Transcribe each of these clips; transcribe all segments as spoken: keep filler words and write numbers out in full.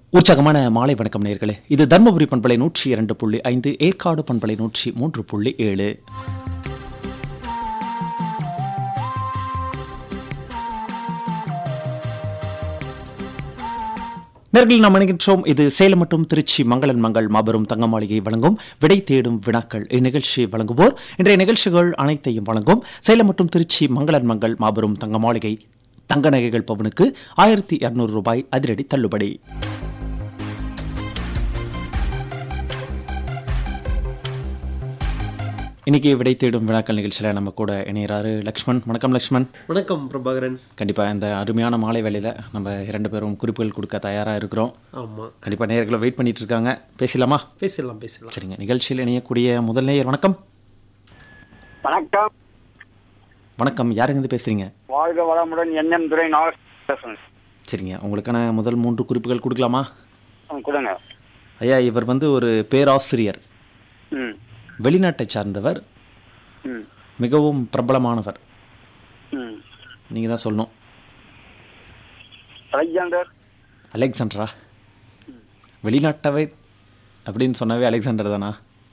உற்சாகமான மாலை வணக்கம் நேயர்களே. இது தர்மபுரி பண்பலை நூற்றி இரண்டு புள்ளி ஐந்து, ஏற்காடு பண்பலை நூற்றி மூன்று புள்ளி ஏழு. நேர்களில் நாம் இணைகின்றோம். இது சேலம் மற்றும் திருச்சி மங்களன் மங்கள் மாபெரும் தங்க மாளிகை வழங்கும் விடை தேடும் வினாக்கள். இந்நிகழ்ச்சி வழங்குவோர் இன்றைய நிகழ்ச்சிகள் அனைத்தையும் வழங்கும் சேலம் மற்றும் திருச்சி மங்களன் மங்கள் மாபெரும் தங்க மாளிகை. தங்க நகைகள் பவனுக்கு ஆயிரத்தி இருநூறு ரூபாய் அதிரடி தள்ளுபடி. இன்னைக்கு விடை தேடும் வினாக்கள் நிகழ்ச்சியில் நம்ம கூட இணையறாரு லக்ஷ்மண். வணக்கம் லக்ஷ்மண். வணக்கம் பிரபாகரன். கண்டிப்பாக இந்த அருமையான மாலை வேளையில் நம்ம இரண்டு பேரும் குறிப்புகள் கொடுக்க தயாராக இருக்கிறோம். ஆமாம், கண்டிப்பாக நேயர்களை வெயிட் பண்ணிட்டு இருக்காங்க. பேசலாமா? பேசலாம் பேசலாம் சரிங்க. நிகழ்ச்சியில் இணையக்கூடிய முதல் நேயர் வணக்கம். வணக்கம். வணக்கம், யாருங்க பேசுறீங்க? வாழ்க வளமுடன். என்எம் துரை நாகேஸ்வரன். சரிங்க, உங்களுக்கான முதல் மூன்று குறிப்புகள் கொடுக்கலாமா? கொடுங்க. ஐயா, இவர் வந்து ஒரு பேராசிரியர், ம் வெளிநாட்டை சார்ந்தவர், ம் மிகவும் பிரபலமானவர். ம் நீங்கள் தான் சொல்லணும். அலெக்சாண்டர். அலெக்சாண்டரா? வெளிநாட்டவை அப்படின்னு சொன்னாவே அலெக்சாண்டர் தானா?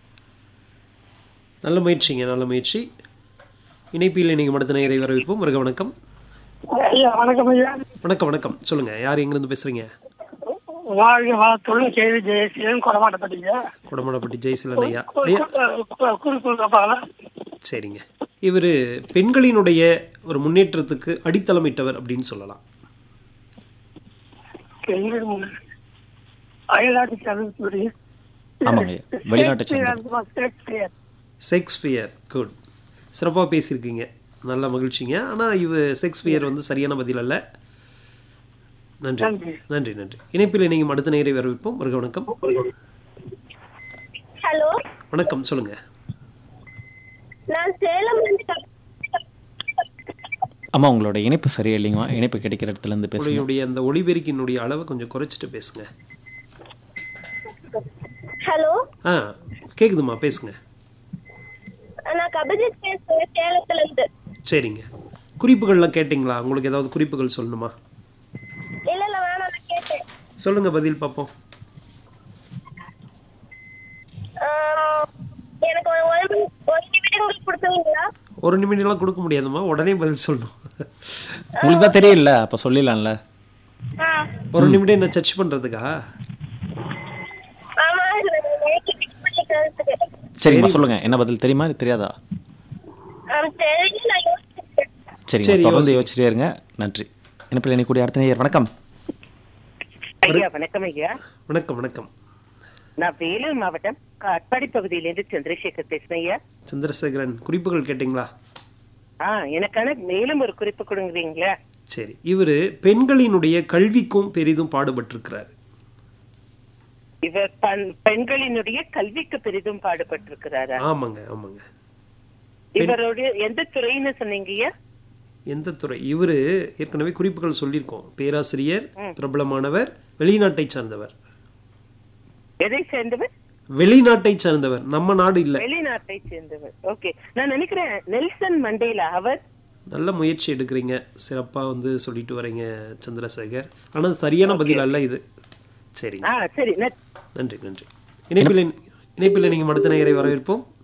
நல்ல முயற்சிங்க, நல்ல முயற்சி. இணைப்பில் இன்னைக்கு மடுத்த நேயரை வரவேற்போம். வருக வணக்கம். ஐயா வணக்கம். ஐயா வணக்கம் வணக்கம். சொல்லுங்க, யார் எங்கிருந்து பேசுறீங்க? வாழ்க வளத்துடன் கேள்வி ஜெயசீலன் கொடமாட்டப்பட்டீங்க. கொடமாட்டப்பட்டி ஜெயசீலன் ஐயா. ஐயா குறிப்பு. சரிங்க. இவர் பெண்களினுடைய ஒரு முன்னேற்றத்துக்கு அடித்தளமிட்டவர் அப்படின்னு சொல்லலாம். அயல்நாட்டு சேர்ந்த ஆமாங்க, வெளிநாட்டை சேர்ந்த ஷேக்ஸ்பியர். குட், சிறப்பாக பேசியிருக்கீங்க, நல்ல மகிழ்ச்சிங்க. ஆனால் இவ ஷேக்ஸ்பியர் வந்து சரியான பதில் அல்ல. நன்றி நன்றி நன்றி. இணைப்பில் நீங்கள் அடுத்த நேரை வரவேற்போம். வருக வணக்கம். ஹலோ வணக்கம், சொல்லுங்க. நான் சேலம். ஆமாம், உங்களோட இணைப்பு சரியா இல்லைங்களா? இணைப்பு கிடைக்கிற இடத்துல இருந்து பேசுங்க. உங்களுடைய அந்த ஒளிபெருக்கினுடைய அளவை கொஞ்சம் குறைச்சிட்டு பேசுங்க. ஹலோ. ஆ, கேக்குதுமா, பேசுங்க. நான் கபிஜித் பேசுறேன், சேலத்துல இருந்து. சரிங்க. குறிப்புகள்லாம் கேட்டிங்களா? உங்களுக்கு ஏதாவது குறிப்புகள் சொல்லணுமா? இல்ல இல்ல வேணாம், நான் கேட்டேன். சொல்லுங்க, பதில் பார்ப்போம். எனக்கு ஒரு ஒரு நிமிடம் கொடுத்துருவீங்களா? ஒரு நிமிடம்லாம் கொடுக்க முடியாதுமா, உடனே பதில் சொல்லணும். உங்களுக்கு தான் தெரியல, அப்போ சொல்லிடலாம்ல. ஒரு நிமிடம் என்ன சர்ச் பண்றதுக்கா? ஆமா, சரிம்மா, சொல்லுங்க. என்ன பதில் தெரியுமா தெரியாதா? சரி, தொடர்ந்து யோசிச்சுட்டே இருங்க. நன்றி. இணைப்பில் இணைக்கூடிய அடுத்த நேயர் வணக்கம். ஐயா வணக்கம். ஐயா வணக்கம் வணக்கம். நான் வேலூர் மாவட்டம் காட்பாடி பகுதியிலிருந்து சந்திரசேகர் பேசுறேன். ஐயா சந்திரசேகரன், குறிப்புகள் கேட்டீங்களா? ஆ, எனக்கான மேலும் ஒரு குறிப்பு கொடுங்குறீங்களா? சரி. இவரு பெண்களினுடைய கல்விக்கும் பெரிதும் பாடுபட்டிருக்கிறார். இவர் பெண்களினுடைய கல்விக்கு பெரிதும் பாடுபட்டிருக்கிறாரா? ஆமாங்க ஆமாங்க. இவருடைய எந்த துறைன்னு சொன்னீங்க ஐயா? எந்த துறை? இவரு ஏற்கனவே குறிப்புகள் சொல்லியிருக்கோம். பேராசிரியர், பிரபலமானவர், வெளிநாட்டை சார்ந்தவர். எதை சேர்ந்தவர்? வெளிநாட்டை சார்ந்தவர், நம்ம நாடு இல்ல. வெளிநாட்டை சேர்ந்தவர். ஓகே, நான் நினைக்கிறேன் நெல்சன் மண்டேலா அவர். நல்ல முயற்சி எடுக்கிறீங்க, சிறப்பா வந்து சொல்லிட்டு வரீங்க சந்திரசேகர். ஆனா சரியான பதில் அல்ல இது. சரி சரி, நன்றி நன்றி. இணைப்பில் இணைப்பில் நீங்க அடுத்த நேயரை வரவேற்போம்.